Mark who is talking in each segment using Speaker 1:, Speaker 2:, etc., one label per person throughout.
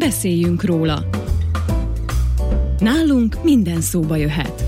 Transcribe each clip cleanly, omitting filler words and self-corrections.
Speaker 1: Beszéljünk róla. Nálunk minden szóba jöhet.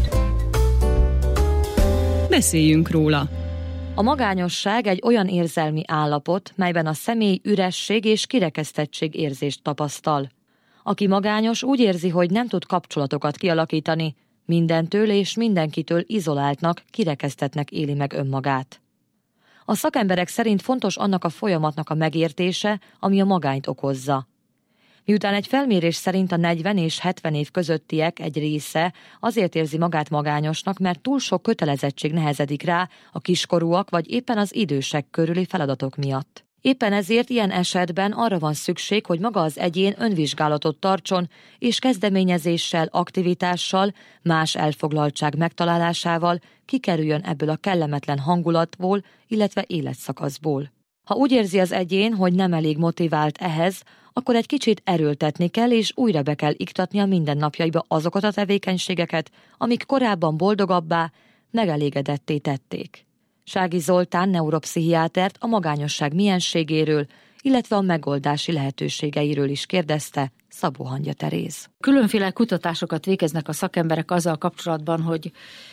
Speaker 1: Beszéljünk róla.
Speaker 2: A magányosság egy olyan érzelmi állapot, melyben a személy üresség és kirekesztettség érzést tapasztal. Aki magányos, úgy érzi, hogy nem tud kapcsolatokat kialakítani, mindentől és mindenkitől izoláltnak, kirekesztettnek éli meg önmagát. A szakemberek szerint fontos annak a folyamatnak a megértése, ami a magányt okozza. Miután egy felmérés szerint a 40 és 70 év közöttiek egy része azért érzi magát magányosnak, mert túl sok kötelezettség nehezedik rá a kiskorúak vagy éppen az idősek körüli feladatok miatt. Éppen ezért ilyen esetben arra van szükség, hogy maga az egyén önvizsgálatot tartson, és kezdeményezéssel, aktivitással, más elfoglaltság megtalálásával kikerüljön ebből a kellemetlen hangulatból, illetve életszakaszból. Ha úgy érzi az egyén, hogy nem elég motivált ehhez, akkor egy kicsit erőltetni kell, és újra be kell iktatni a mindennapjaiba azokat a tevékenységeket, amik korábban boldogabbá, megelégedetté tették. Sági Zoltán neuropszichiátert a magányosság mienségéről, illetve a megoldási lehetőségeiről is kérdezte Szabó Hangya Teréz.
Speaker 3: Különféle kutatásokat végeznek a szakemberek azzal kapcsolatban, hogy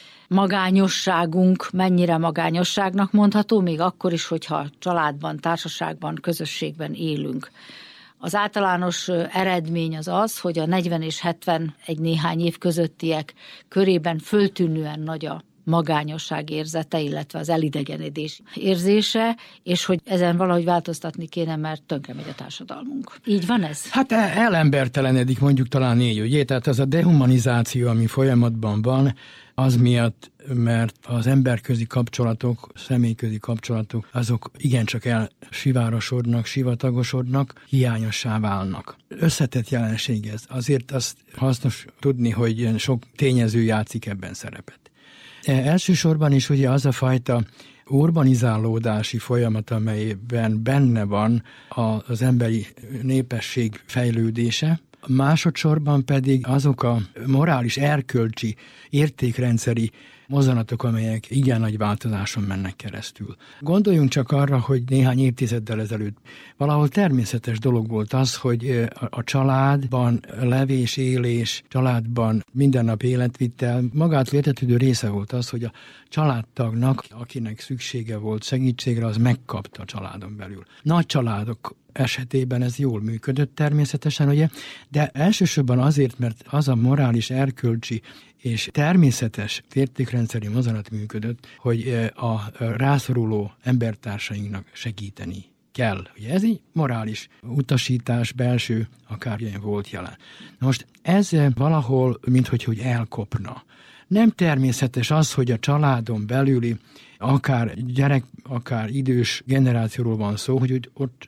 Speaker 3: magányosságunk mennyire magányosságnak mondható, még akkor is, hogyha családban, társaságban, közösségben élünk. Az általános eredmény az, hogy a 40 és 70 egy néhány év közöttiek körében föltűnően nagy a magányosság érzete, illetve az elidegenedés érzése, és hogy ezen valahogy változtatni kéne, mert tönkre megy a társadalmunk. Így van ez?
Speaker 4: Hát elembertelenedik mondjuk talán így, ugye? Tehát az a dehumanizáció, ami folyamatban van, az miatt, mert az emberközi kapcsolatok, személyközi kapcsolatok, azok igencsak elsivárosodnak, sivatagosodnak, hiányossá válnak. Összetett jelenség ez. Azért azt hasznos tudni, hogy sok tényező játszik ebben szerepet. Elsősorban is ugye az a fajta urbanizálódási folyamat, amelyben benne van az emberi népesség fejlődése, másodszorban pedig azok a morális, erkölcsi, értékrendszeri mozzanatok, amelyek igen nagy változáson mennek keresztül. Gondoljunk csak arra, hogy néhány évtizeddel ezelőtt valahol természetes dolog volt az, hogy a családban levés, élés, családban mindennap életvitel magától értetődő része volt az, hogy a családtagnak, akinek szüksége volt segítségre, az megkapta a családon belül. Nagy családok esetében ez jól működött természetesen, ugye? De elsősorban azért, mert az a morális, erkölcsi és természetes értékrendszeri mozzanat működött, hogy a rászoruló embertársainknak segíteni kell. Ugye ez egy morális utasítás, belső akármilyen volt jelen. Na most ez valahol, minthogy elkopna. Nem természetes az, hogy a családon belüli akár gyerek, akár idős generációról van szó, hogy ott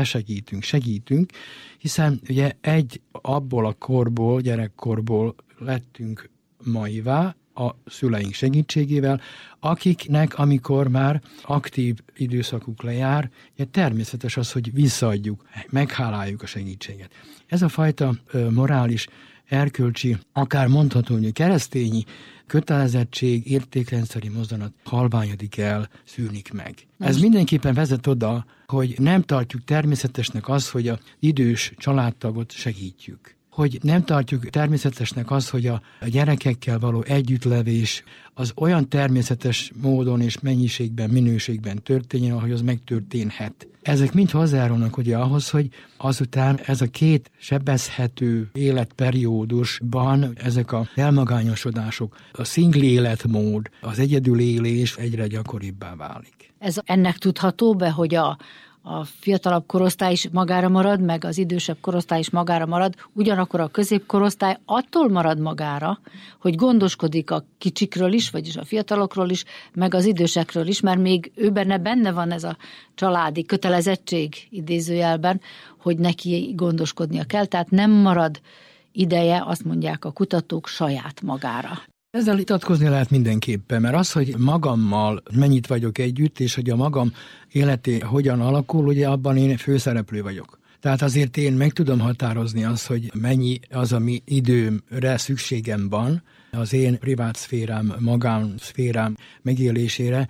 Speaker 4: segítünk, hiszen ugye abból a korból, gyerekkorból lettünk maivá a szüleink segítségével, akiknek, amikor már aktív időszakuk lejár, ugye természetes az, hogy visszaadjuk, megháláljuk a segítséget. Ez a fajta morális, erkölcsi, akár mondható, hogy keresztényi kötelezettség, értékrendszeri mozzanat halványodik el, szűnik meg. Ez mindenképpen vezet oda, hogy nem tartjuk természetesnek az, hogy az idős családtagot segítjük. Hogy nem tartjuk természetesnek az, hogy a gyerekekkel való együttlevés az olyan természetes módon és mennyiségben, minőségben történjen, ahogy az megtörténhet. Ezek mind hozzájárulnak ugye ahhoz, hogy azután ez a két sebezhető életperiódusban ezek a elmagányosodások, a szingli életmód, az egyedülélés egyre gyakoribbá válik.
Speaker 3: Ez ennek tudható be, hogy a fiatalabb korosztály is magára marad, meg az idősebb korosztály is magára marad, ugyanakkor a középkorosztály attól marad magára, hogy gondoskodik a kicsikről is, vagyis a fiatalokról is, meg az idősekről is, mert még benne van ez a családi kötelezettség idézőjelben, hogy neki gondoskodnia kell, tehát nem marad ideje, azt mondják a kutatók, saját magára.
Speaker 4: Ezzel vitatkozni lehet mindenképpen, mert az, hogy magammal mennyit vagyok együtt, és hogy a magam életé hogyan alakul, ugye abban én főszereplő vagyok. Tehát azért én meg tudom határozni azt, hogy mennyi az, ami időmre szükségem van, az én privát szférám, magánszférám megélésére.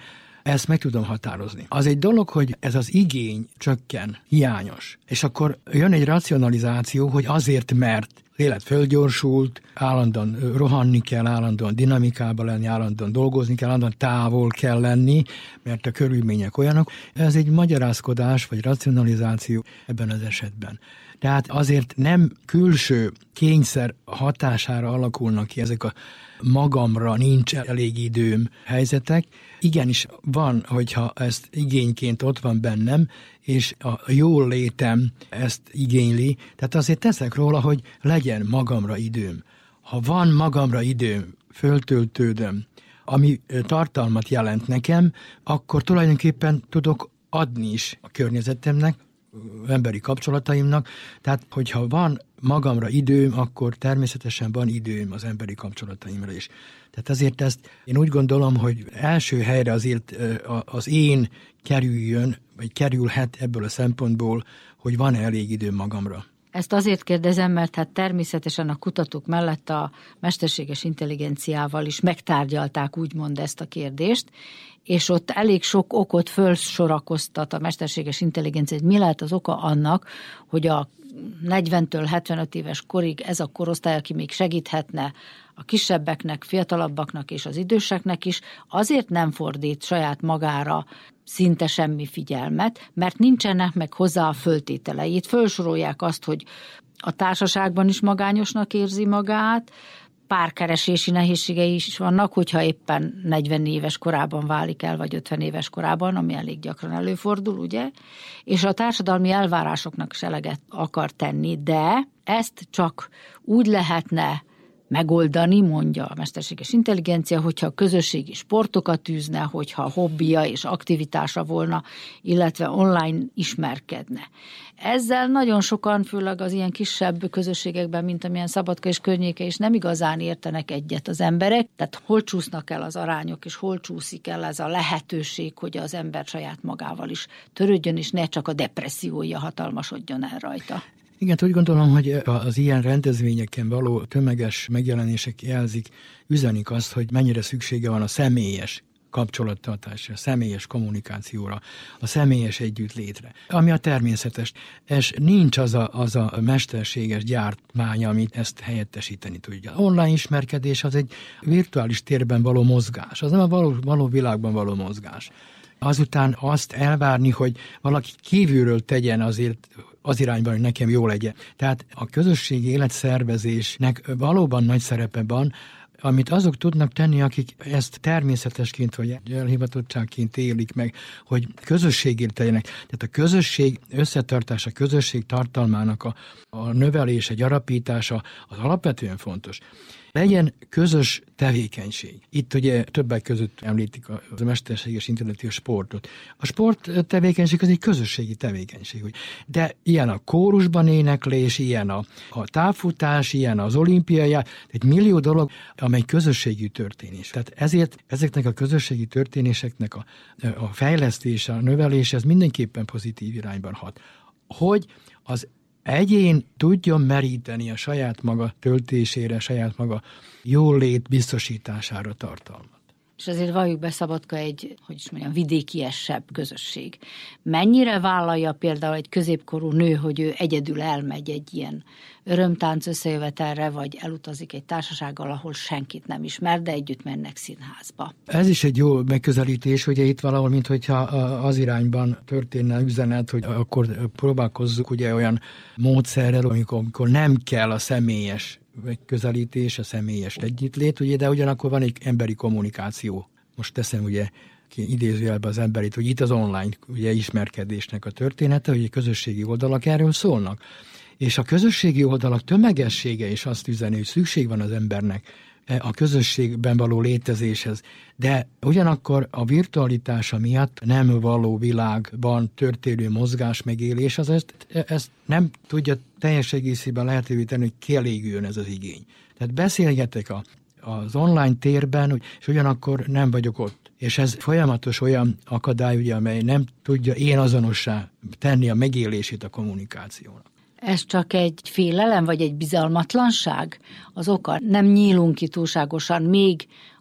Speaker 4: ezt meg tudom határozni. Az egy dolog, hogy ez az igény csökken, hiányos, és akkor jön egy racionalizáció, hogy azért, mert az élet fölgyorsult, állandóan rohanni kell, állandóan dinamikában lenni, állandóan dolgozni kell, állandóan távol kell lenni, mert a körülmények olyanok. Ez egy magyarázkodás vagy racionalizáció ebben az esetben. Tehát azért nem külső kényszer hatására alakulnak ki ezek a magamra nincs elég időm helyzetek. Igenis van, hogyha ezt igényként ott van bennem, és a jól létem ezt igényli, tehát azért teszek róla, hogy legyen magamra időm. Ha van magamra időm, föltöltődöm, ami tartalmat jelent nekem, akkor tulajdonképpen tudok adni is a környezetemnek, emberi kapcsolataimnak, tehát hogyha van magamra időm, akkor természetesen van időm az emberi kapcsolataimra is. Tehát azért ezt én úgy gondolom, hogy első helyre azért az én kerüljön, vagy kerülhet ebből a szempontból, hogy van-e elég időm magamra.
Speaker 3: Ezt azért kérdezem, mert hát természetesen a kutatók mellett a mesterséges intelligenciával is megtárgyalták úgymond ezt a kérdést, és ott elég sok okot felsorakoztat a mesterséges intelligencia, hogy mi lehet az oka annak, hogy a 40-től 75 éves korig ez a korosztály, aki még segíthetne a kisebbeknek, fiatalabbaknak és az időseknek is, azért nem fordít saját magára szinte semmi figyelmet, mert nincsenek meg hozzá a föltételei. Itt felsorolják azt, hogy a társaságban is magányosnak érzi magát, párkeresési nehézségei is vannak, hogyha éppen 40 éves korában válik el, vagy 50 éves korában, ami elég gyakran előfordul, ugye? És a társadalmi elvárásoknak is eleget akar tenni, de ezt csak úgy lehetne megoldani, mondja a mesterséges intelligencia, hogyha a közösségi sportokat űzne, hogyha hobbija és aktivitása volna, illetve online ismerkedne. Ezzel nagyon sokan, főleg az ilyen kisebb közösségekben, mint amilyen Szabadka és környéke is nem igazán értenek egyet az emberek, tehát hol csúsznak el az arányok, és hol csúszik el ez a lehetőség, hogy az ember saját magával is törődjön, és ne csak a depressziója hatalmasodjon el rajta.
Speaker 4: Igen, úgy gondolom, hogy az ilyen rendezvényeken való tömeges megjelenések jelzik, üzenik azt, hogy mennyire szüksége van a személyes kapcsolattartásra, a személyes kommunikációra, a személyes együttlétre, ami a természetes. És nincs az a mesterséges gyártmány, amit ezt helyettesíteni tudja. Online ismerkedés az egy virtuális térben való mozgás, az nem a való világban való mozgás. Azután azt elvárni, hogy valaki kívülről tegyen azért az irányban, hogy nekem jó legyen. Tehát a közösségi életszervezésnek valóban nagy szerepe van, amit azok tudnak tenni, akik ezt természetesként vagy elhivatottságként élik meg, hogy közösségért tegyenek. Tehát a közösség összetartása, a közösség tartalmának a növelése, gyarapítása az alapvetően fontos. Legyen közös tevékenység. Itt ugye többek között említik a mesterséges intelligencia sportot. A sport tevékenység az egy közösségi tevékenység. De ilyen a kórusban éneklés, ilyen a távfutás, ilyen az olimpiai, egy millió dolog, amely közösségi történés. Tehát ezért ezeknek a közösségi történéseknek a fejlesztése, a növelése, ez mindenképpen pozitív irányban hat. Hogy az egyén tudjon meríteni a saját maga töltésére, saját maga jólét biztosítására tartalmat.
Speaker 3: És azért valljuk be, Szabadka egy, vidékiesebb közösség. Mennyire vállalja például egy középkorú nő, hogy ő egyedül elmegy egy ilyen örömtánc összejövetelre, vagy elutazik egy társasággal, ahol senkit nem ismer, de együtt mennek színházba? Ez
Speaker 4: is egy jó megközelítés, ugye itt valahol, minthogyha az irányban történne üzenet, hogy akkor próbálkozzuk ugye olyan módszerrel, amikor nem kell a személyes megközelítés, a személyes együttlét, ugye, de ugyanakkor van egy emberi kommunikáció. Most teszem ugye idézőjelbe az emberit, hogy itt az online ugye, ismerkedésnek a története, hogy a közösségi oldalak erről szólnak. És a közösségi oldalak tömegessége is azt üzeni, hogy szükség van az embernek a közösségben való létezéshez, de ugyanakkor a virtualitása miatt nem való világban történő mozgás megélés, az ezt nem tudja teljes egészében lehetővé tenni, hogy kielégüljön ez az igény. Tehát beszélgetek az online térben, és ugyanakkor nem vagyok ott. És ez folyamatos olyan akadály, ugye, amely nem tudja én azonossá tenni a megélését a kommunikációnak.
Speaker 3: Ez csak egy félelem, vagy egy bizalmatlanság az oka? Nem nyílunk ki túlságosan még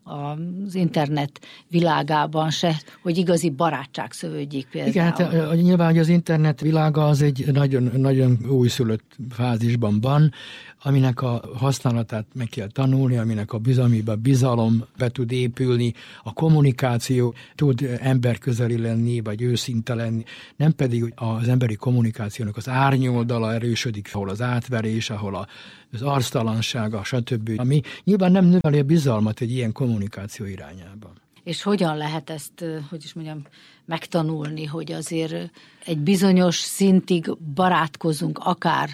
Speaker 3: az internet világában se, hogy igazi barátság szövődjék például.
Speaker 4: Igen, hát nyilván, hogy az internet világa az egy nagyon, nagyon újszülött fázisban van, aminek a használatát meg kell tanulni, aminek a bizalom be tud épülni, a kommunikáció tud emberközeli lenni, vagy őszinte lenni, nem pedig az emberi kommunikációnak az árnyoldala erősödik, ahol az átverés, ahol az arctalansága, stb. Ami nyilván nem növeli a bizalmat egy ilyen kommunikáció irányában.
Speaker 3: És hogyan lehet ezt, megtanulni, hogy azért egy bizonyos szintig barátkozunk, akár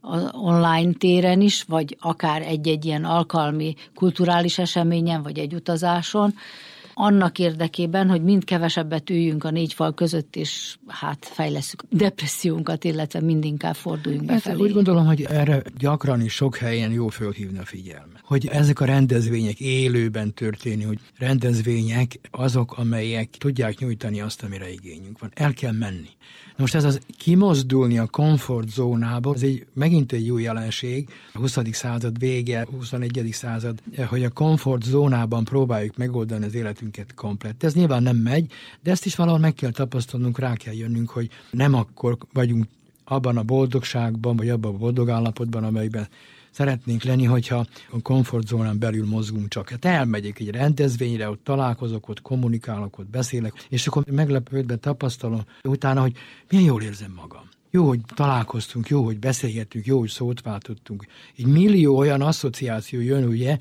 Speaker 3: online téren is, vagy akár egy-egy ilyen alkalmi kulturális eseményen, vagy egy utazáson, annak érdekében, hogy mind kevesebbet üljünk a négy fal között, és fejlesszük depressziónkat, illetve mindinkább forduljunk befelé.
Speaker 4: Úgy gondolom, hogy erre gyakran is sok helyen jó fölhívni a figyelmet. Hogy ezek a rendezvények élőben történni, hogy rendezvények azok, amelyek tudják nyújtani azt, amire igényünk van. El kell menni. Most ez az kimozdulni a komfortzónából, ez megint egy új jelenség, a 20. század vége, 21. század, hogy a komfortzónában próbáljuk megoldani az életünket komplett. Ez nyilván nem megy, de ezt is valahol meg kell tapasztalnunk, rá kell jönnünk, hogy nem akkor vagyunk abban a boldogságban, vagy abban a boldog állapotban, amelyben szeretnénk lenni, hogyha a komfortzónán belül mozgunk csak. Hát elmegyek egy rendezvényre, ott találkozok, ott kommunikálok, ott beszélek, és akkor meglepődve tapasztalom utána, hogy milyen jól érzem magam. Jó, hogy találkoztunk, jó, hogy beszélgettünk, jó, hogy szót váltottunk. Egy millió olyan asszociáció jön, ugye,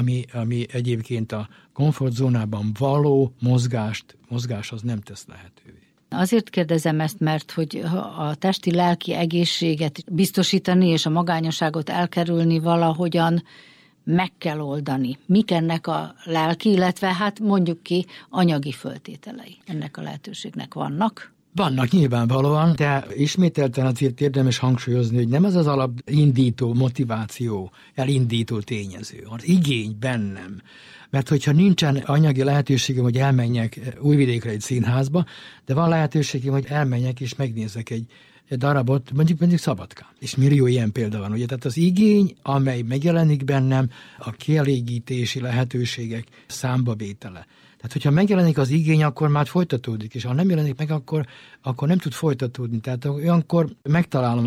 Speaker 4: ami egyébként a komfortzónában való mozgás az nem tesz lehetővé.
Speaker 3: Azért kérdezem ezt, mert hogy a testi-lelki egészséget biztosítani és a magányosságot elkerülni valahogyan meg kell oldani. Mik ennek a lelki, illetve mondjuk ki anyagi föltételei ennek a lehetőségnek vannak?
Speaker 4: Vannak nyilvánvalóan, de ismételten azért érdemes hangsúlyozni, hogy nem ez az alapindító motiváció, elindító tényező, az igény bennem. Mert hogyha nincsen anyagi lehetőségem, hogy elmenjek Újvidékre egy színházba, de van lehetőségem, hogy elmenjek és megnézek egy darabot, mondjuk Szabadkán. És millió ilyen példa van, ugye? Tehát az igény, amely megjelenik bennem, a kielégítési lehetőségek számbavétele. Tehát, hogyha megjelenik az igény, akkor már folytatódik, és ha nem jelenik meg, akkor nem tud folytatódni. Tehát olyankor megtalálom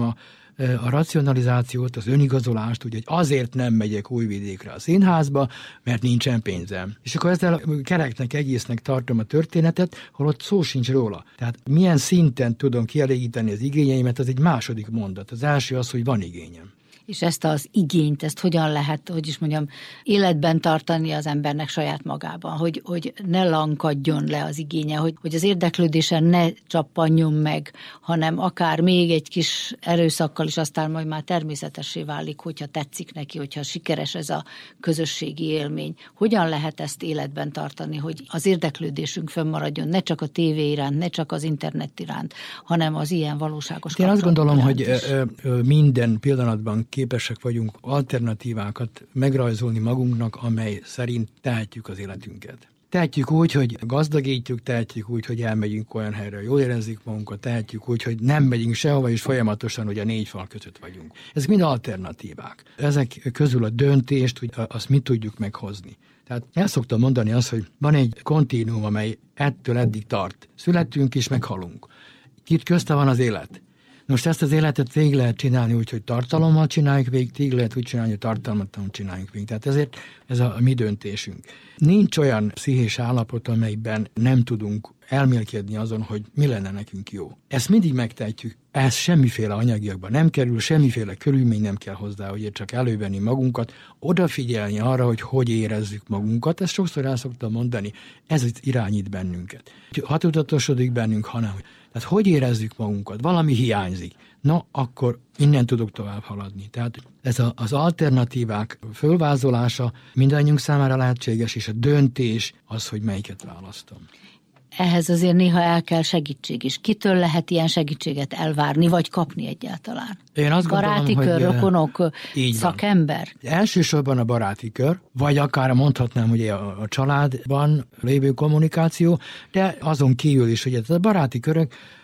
Speaker 4: a racionalizációt, az önigazolást, hogy azért nem megyek Újvidékre a színházba, mert nincsen pénzem. És akkor ezzel kereknek, egésznek tartom a történetet, holott szó sincs róla. Tehát milyen szinten tudom kielégíteni az igényeimet, az egy második mondat. Az első az, hogy van igényem.
Speaker 3: És ezt az igényt, ezt hogyan lehet, életben tartani az embernek saját magában, hogy ne lankadjon le az igénye, hogy az érdeklődésen ne csappanjon meg, hanem akár még egy kis erőszakkal is aztán majd már természetessé válik, hogyha tetszik neki, hogyha sikeres ez a közösségi élmény. Hogyan lehet ezt életben tartani, hogy az érdeklődésünk fönnmaradjon, ne csak a tévé iránt, ne csak az internet iránt, hanem az ilyen valóságos
Speaker 4: Én azt gondolom, hogy
Speaker 3: is.
Speaker 4: minden pillanatban képesek vagyunk alternatívákat megrajzolni magunknak, amely szerint tehetjük az életünket. Tehetjük úgy, hogy gazdagítjuk, tehetjük úgy, hogy elmegyünk olyan helyre, jól érezzük magunkat, tehetjük úgy, hogy nem megyünk sehova, és folyamatosan, hogy a négy fal között vagyunk. Ezek mind alternatívák. Ezek közül a döntést, hogy azt mi tudjuk meghozni. Tehát el szoktam mondani azt, hogy van egy kontinuum, amely ettől eddig tart. Születünk és meghalunk. Itt közte van az élet. Most ezt az életet végig lehet csinálni úgy, hogy tartalommal csináljuk végig lehet úgy csinálni, hogy tartalmatlanul csináljuk végig. Tehát ezért ez a mi döntésünk. Nincs olyan pszichés állapot, amelyben nem tudunk elmélkedni azon, hogy mi lenne nekünk jó. Ezt mindig megtehetjük. Ez semmiféle anyagiakban nem kerül, semmiféle körülmény nem kell hozzá, hogy csak elővenni magunkat, odafigyelni arra, hogy érezzük magunkat. Ezt sokszor el szoktam mondani, ez irányít bennünket. Ha tudatosodik bennünk, hanem tehát hogy érezzük magunkat, valami hiányzik. Na, akkor innen tudok tovább haladni. Tehát ez az alternatívák fölvázolása mindannyiunk számára lehetséges, és a döntés az, hogy melyiket választom.
Speaker 3: Ehhez azért néha el kell segítség is. Kitől lehet ilyen segítséget elvárni, vagy kapni egyáltalán?
Speaker 4: Én azt
Speaker 3: baráti
Speaker 4: gondolom,
Speaker 3: kör, rokonok, szakember?
Speaker 4: Elsősorban a baráti kör, vagy akár mondhatnám, hogy a családban lévő kommunikáció, de azon kívül is, hogy a baráti körök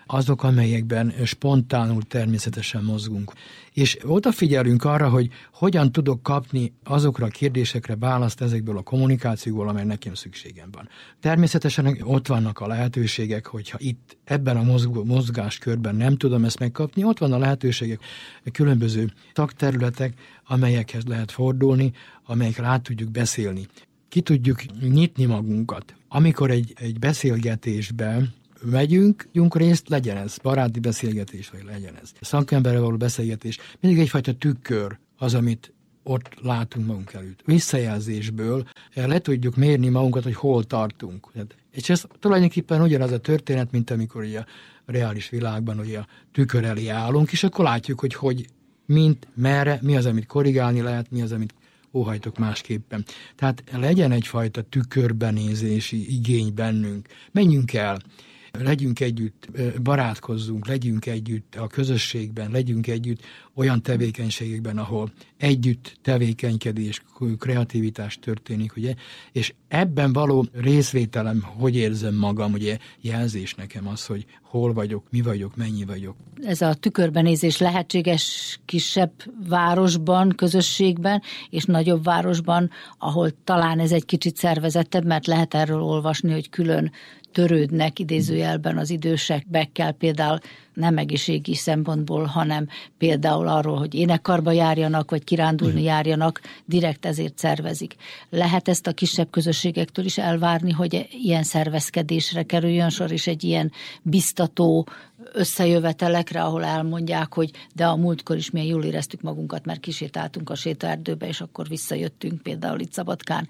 Speaker 4: azok, amelyekben spontánul természetesen mozgunk. És odafigyelünk arra, hogy hogyan tudok kapni azokra a kérdésekre választ ezekből a kommunikációból, amely nekem szükségem van. Természetesen ott vannak a lehetőségek, hogyha itt ebben a mozgáskörben nem tudom ezt megkapni, ott van a lehetőségek, különböző szakterületek, amelyekhez lehet fordulni, amelyekre át tudjuk beszélni. Ki tudjuk nyitni magunkat. Amikor egy beszélgetésben megyünk részt, legyen ez baráti beszélgetés, vagy legyen ez szakemberrel való beszélgetés, mindig egyfajta tükör az, amit ott látunk magunk előtt. Visszajelzésből le tudjuk mérni magunkat, hogy hol tartunk. És ez tulajdonképpen ugyanaz a történet, mint amikor a reális világban ugye a tükör elé állunk, és akkor látjuk, hogy merre, mi az, amit korrigálni lehet, mi az, amit óhajtok másképpen. Tehát legyen egyfajta tükörbenézési igény bennünk. Menjünk el, legyünk együtt, barátkozzunk, legyünk együtt a közösségben, legyünk együtt olyan tevékenységekben, ahol együtt tevékenykedés, kreativitás történik, ugye? És ebben való részvételem, hogy érzem magam, ugye jelzés nekem az, hogy hol vagyok, mi vagyok, mennyi vagyok.
Speaker 3: Ez a tükörbenézés lehetséges kisebb városban, közösségben, és nagyobb városban, ahol talán ez egy kicsit szervezettebb, mert lehet erről olvasni, hogy külön törődnek idézőjelben az idősekbekkel, például nem egészségi szempontból, hanem például arról, hogy énekkarba járjanak, vagy kirándulni járjanak, direkt ezért szervezik. Lehet ezt a kisebb közösségektől is elvárni, hogy ilyen szervezkedésre kerüljön sor, és egy ilyen biztató összejövetelekre, ahol elmondják, hogy de a múltkor is milyen jól éreztük magunkat, mert kisétáltunk a sétaerdőbe, és akkor visszajöttünk például itt Szabadkán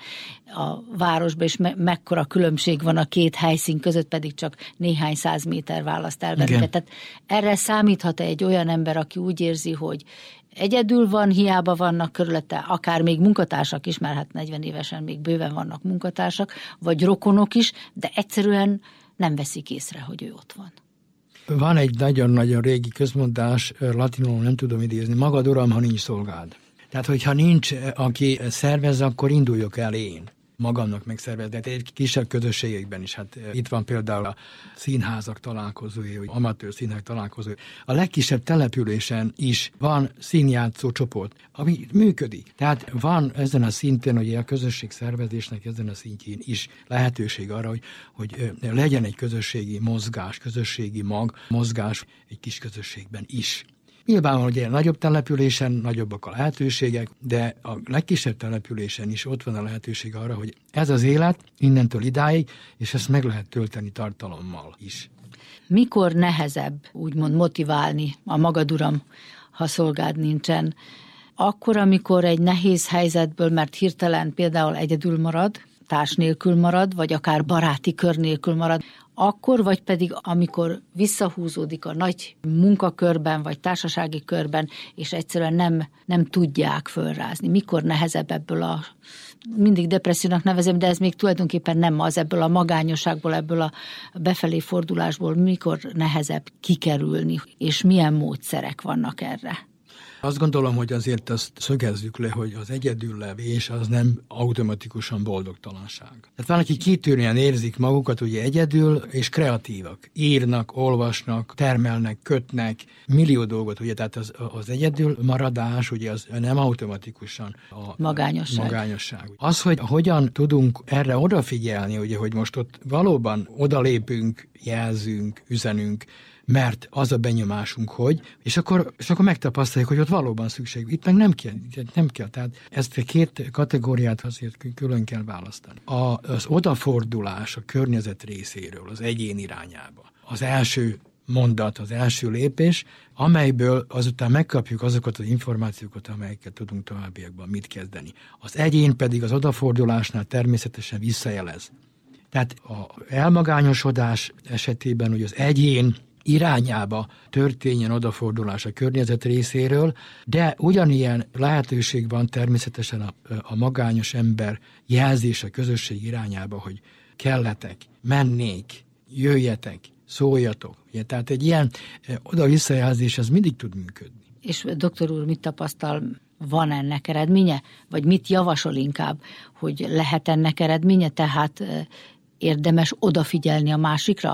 Speaker 3: a városba, és mekkora különbség van a két helyszín között, pedig csak néhány 100 méter választ el bennünket. Tehát erre számíthat egy olyan ember, aki úgy érzi, hogy egyedül van, hiába vannak körülötte, akár még munkatársak is, mert hát 40 évesen még bőven vannak munkatársak, vagy rokonok is, de egyszerűen nem veszik észre, hogy ő ott van.
Speaker 4: Van egy nagyon-nagyon régi közmondás, latinul nem tudom idézni, magad uram, ha nincs szolgád. Tehát, hogyha nincs, aki szervez, akkor induljok el én magamnak megszervezni. Tehát egy kisebb közösségekben is. Hát itt van például a színházak találkozói, vagy amatőr színházak találkozói. A legkisebb településen is van színjátszó csoport, ami működik. Tehát van ezen a szinten, hogy a közösség szervezésnek ezen a szintjén is lehetőség arra, hogy legyen egy közösségi mozgás, közösségi mozgás egy kis közösségben is. Nyilvánvalóan, hogy nagyobb településen nagyobbak a lehetőségek, de a legkisebb településen is ott van a lehetőség arra, hogy ez az élet innentől idáig, és ezt meg lehet tölteni tartalommal is.
Speaker 3: Mikor nehezebb úgymond motiválni a magad uram, ha szolgád nincsen? Akkor, amikor egy nehéz helyzetből, mert hirtelen például egyedül marad, társ nélkül marad, vagy akár baráti kör nélkül marad, akkor, vagy pedig amikor visszahúzódik a nagy munkakörben, vagy társasági körben, és egyszerűen nem tudják fölrázni. Mikor nehezebb ebből mindig depressziónak nevezem, de ez még tulajdonképpen nem az, ebből a magányosságból, ebből a befelé fordulásból, mikor nehezebb kikerülni, és milyen módszerek vannak erre?
Speaker 4: Azt gondolom, hogy azért azt szögezzük le, hogy az egyedüllevés az nem automatikusan boldogtalanság. Tehát van, akik kitűnően érzik magukat ugye egyedül, és kreatívak. Írnak, olvasnak, termelnek, kötnek, millió dolgot, ugye, tehát az egyedül maradás, ugye az nem automatikusan a magányosság. Az, hogy hogyan tudunk erre odafigyelni, ugye, hogy most ott valóban odalépünk, jelzünk, üzenünk, mert az a benyomásunk, hogy, és akkor megtapasztaljuk, hogy ott valóban szükség. Itt meg nem kell. Tehát ezt a két kategóriát azért külön kell választani. Az odafordulás a környezet részéről, az egyén irányába. Az első mondat, az első lépés, amelyből azután megkapjuk azokat az információkat, amelyeket tudunk továbbiakban mit kezdeni. Az egyén pedig az odafordulásnál természetesen visszajelez. Tehát az elmagányosodás esetében, hogy az egyén irányába történjen odafordulás a környezet részéről, de ugyanilyen lehetőség van természetesen a magányos ember jelzés a közösség irányába, hogy kelletek, mennék, jöjjetek, szóljatok. Ugye, tehát egy ilyen oda-visszajelzés az mindig tud működni.
Speaker 3: És doktor úr, mit tapasztal, van ennek eredménye? Vagy mit javasol inkább, hogy lehet ennek eredménye? Tehát érdemes odafigyelni a másikra?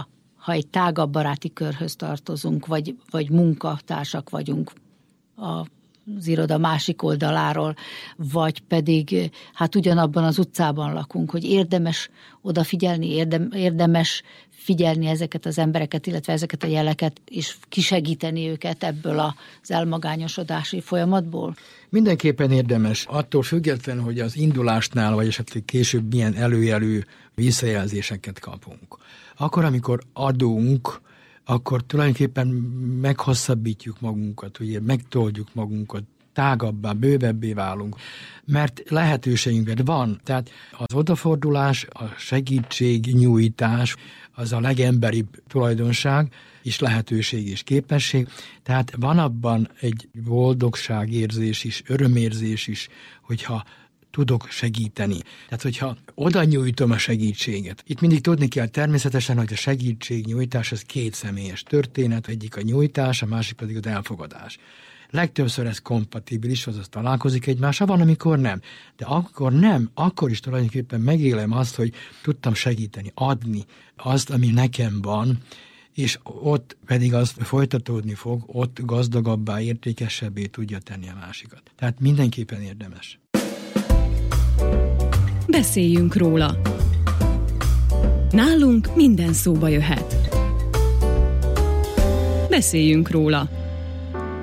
Speaker 3: ha egy tágabb baráti körhöz tartozunk, vagy munkatársak vagyunk az iroda másik oldaláról, vagy pedig hát ugyanabban az utcában lakunk, hogy érdemes odafigyelni, érdemes figyelni ezeket az embereket, illetve ezeket a jeleket, és kisegíteni őket ebből az elmagányosodási folyamatból?
Speaker 4: Mindenképpen érdemes, attól függetlenül, hogy az indulásnál, vagy esetleg később milyen előjelű visszajelzéseket kapunk. Akkor, amikor adunk, akkor tulajdonképpen meghosszabbítjuk magunkat, ugye megtoldjuk magunkat, tágabbá, bővebbé válunk, mert lehetőségünk van. Tehát az odafordulás, a segítségnyújtás, az a legemberibb tulajdonság, és lehetőség és képesség. Tehát van abban egy boldogságérzés is, örömérzés is, hogyha tudok segíteni. Tehát, hogyha oda nyújtom a segítséget. Itt mindig tudni kell természetesen, hogy a segítségnyújtás az két személyes történet, egyik a nyújtás, a másik pedig az elfogadás. Legtöbbször ez kompatibilis, azaz találkozik egymással, van, amikor nem. De akkor nem, akkor is tulajdonképpen megélem azt, hogy tudtam segíteni, adni azt, ami nekem van, és ott pedig az folytatódni fog, ott gazdagabbá, értékesebbé tudja tenni a másikat. Tehát mindenképpen érdemes.
Speaker 1: Beszéljünk róla. Nálunk minden szóba jöhet. Beszéljünk róla.